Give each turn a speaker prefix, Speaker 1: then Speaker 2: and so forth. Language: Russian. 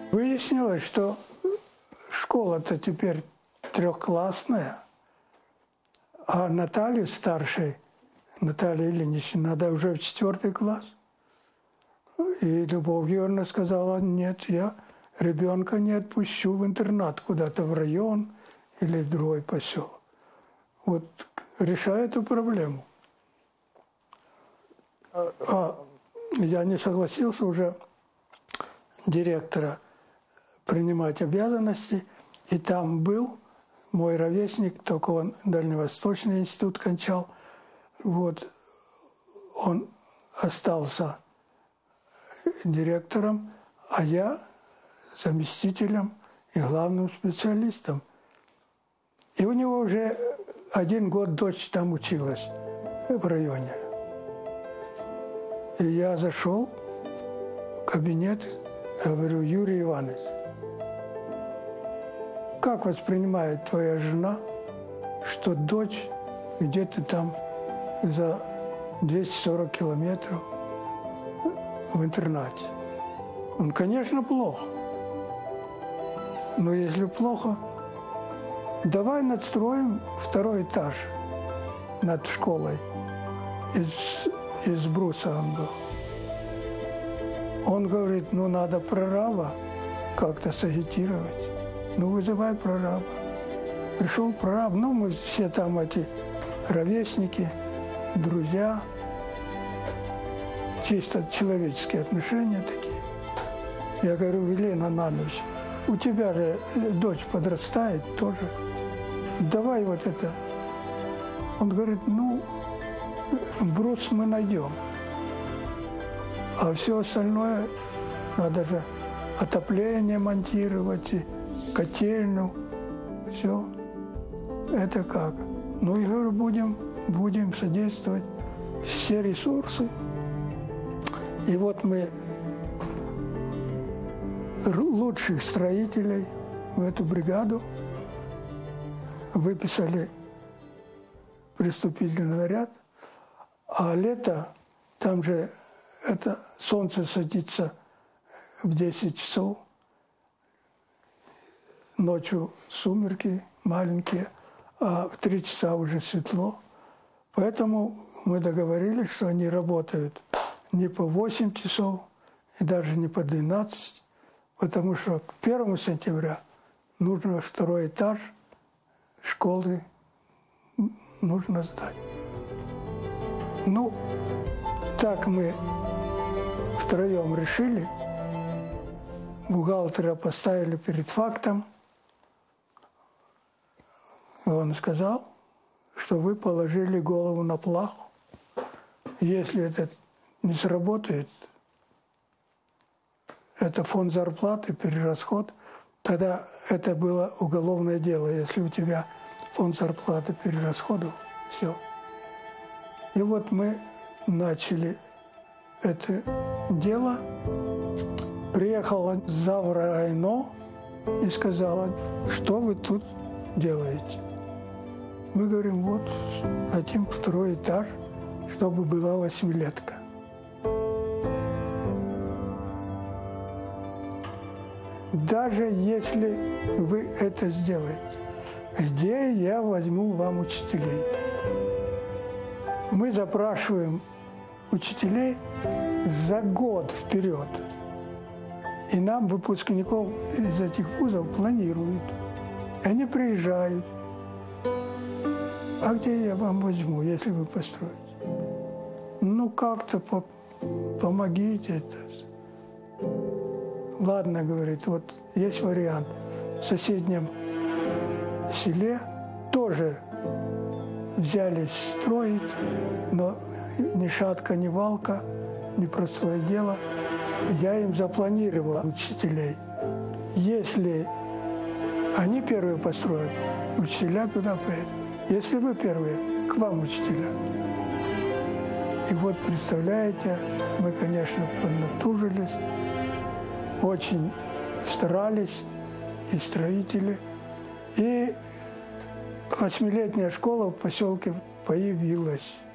Speaker 1: Выяснилось, что школа-то теперь трехклассная, а Наталье старшей, Наталье Ильиничне, надо уже в 4 класс. И Любовь Георгиевна сказала: нет, я ребенка не отпущу в интернат куда-то в район или в другой поселок. Вот решай эту проблему. А я не согласился уже директора принимать обязанности, и там был мой ровесник, только он Дальневосточный институт кончал. Вот он остался директором, а я заместителем и главным специалистом. И у него уже 1 год дочь там училась в районе. И я зашел в кабинет, говорю: Юрий Иванович, как воспринимает твоя жена, что дочь где-то там за 240 километров в интернате? Он: конечно, плохо. Но если плохо, давай надстроим 2-й этаж над школой. Из бруса он был. Он говорит: ну надо прораба как-то сагитировать. Ну вызывай прораба. Пришел прораб, ну мы все там эти ровесники, друзья, чисто человеческие отношения такие. Я говорю: Елена Ананович, у тебя же дочь подрастает тоже. Давай вот это. Он говорит: ну, брус мы найдем. А все остальное надо же отопление монтировать, и котельную, все. Это как? Ну, я говорю, будем содействовать, все ресурсы. И вот мы лучших строителей в эту бригаду выписали приступительный наряд, а лето, там же это солнце садится в 10 часов, ночью сумерки маленькие, а в 3 часа уже светло. Поэтому мы договорились, что они работают не по 8 часов и даже не по 12, потому что к 1 сентября нужно 2-й этаж школы нужно сдать. Ну, так мы втроем решили, бухгалтера поставили перед фактом. Он сказал, что вы положили голову на плаху. Если это не сработает, это фонд зарплаты, перерасход, тогда это было уголовное дело. Если у тебя фонд зарплаты перерасходов, все. И вот мы начали это дело. Приехала завра Айно и сказала: что вы тут делаете? Мы говорим: вот хотим 2-й этаж, чтобы была 8-летка. Даже если вы это сделаете, где я возьму вам учителей? Мы запрашиваем учителей за год вперед. И нам выпускников из этих вузов планируют. И они приезжают. А где я вам возьму, если вы построите? Ну, как-то помогите это. Ладно, говорит, вот есть вариант. В соседнем селе тоже взялись строить, но ни шатка, ни валка, непростое дело. Я им запланировал учителей. Если они первые построят, учителя туда поедут. Если вы первые, к вам учителя. И вот, представляете, мы, конечно, поднатужились, очень старались, и строители. И 8-летняя школа в поселке появилась.